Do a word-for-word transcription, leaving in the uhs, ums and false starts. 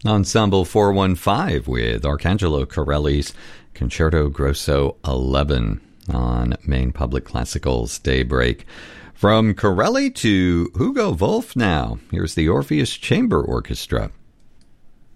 Ensemble four one five with Arcangelo Corelli's Concerto Grosso eleven on Maine Public Classical's Daybreak. From Corelli to Hugo Wolf now. Here's the Orpheus Chamber Orchestra